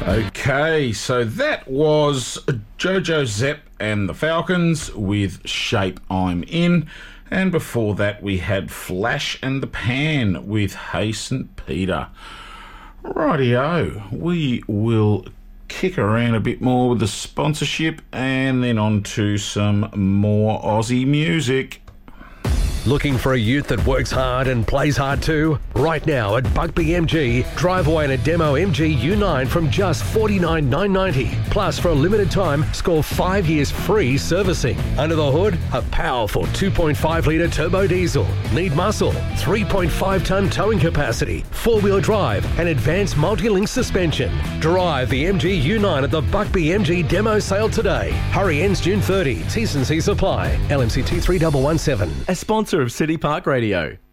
Okay, so that was Jojo Zepp and the Falcons with Shape I'm In. And before that we had Flash and the Pan with Hey St. Peter. Rightio, we will kick around a bit more with the sponsorship and then on to some more Aussie music. Looking for a ute that works hard and plays hard too? Right now at Buckby MG, drive away in a demo MG U9 from just $49,990. Plus, for a limited time, score 5 years free servicing. Under the hood, a powerful 2.5 litre turbo diesel. Need muscle, 3.5 tonne towing capacity, 4-wheel drive and advanced multi-link suspension. Drive the MG U9 at the Buckby MG demo sale today. Hurry, ends June 30. T&C supply. LMCT 3117. A sponsor of City Park Radio.